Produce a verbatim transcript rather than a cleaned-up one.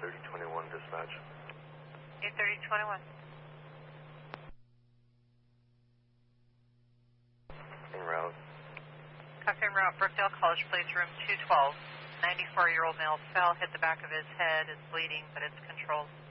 thirty twenty-one dispatch. eight thirty twenty-one. En route. Copy en route, Brookdale College Place, room two twelve. ninety-four-year-old male fell, hit the back of his head, is bleeding, but it's controlled.